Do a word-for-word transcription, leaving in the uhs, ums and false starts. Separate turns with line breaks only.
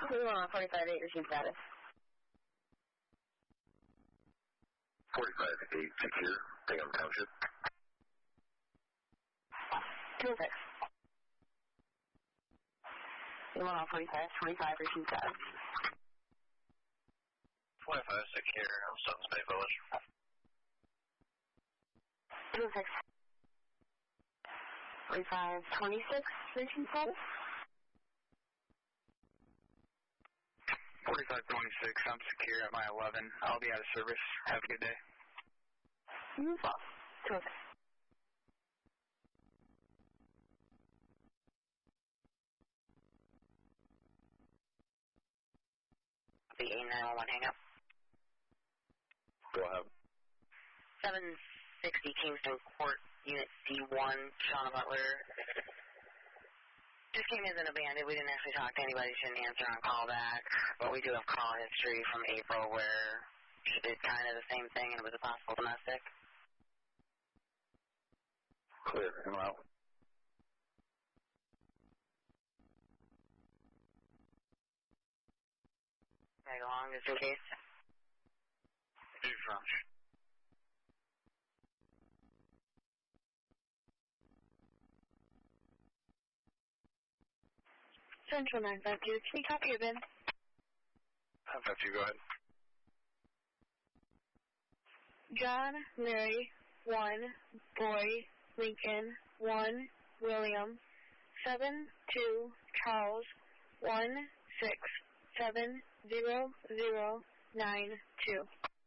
We were on forty-five eight, receive status.
forty-five eight secure, Bingham Township.
two oh six. We were on forty-five twenty-five, receive status.
twenty-five secure, Sutton's Bay Village.
two oh six. forty-five twenty-six, receive status.
forty-five twenty-six, I'm secure at my eleven. I'll be out of service. Have a good day.
Move off. two oh six.
The A nine one one hang up.
Go ahead.
seven sixty Kingston Court, Unit D one, Shauna Butler. Just came in as an abandoned. We didn't actually talk to anybody. She didn't answer on call back. But we do have call history from April where she did kind of the same thing and it was a possible domestic.
Clear, come out.
Tag along just in case.
Do front.
Central nine five two, can you copy your bin?
nine five two, go ahead.
John, Mary, one, boy, Lincoln, one, William, seven, two, Charles, one, six, seven, zero, zero, nine, two.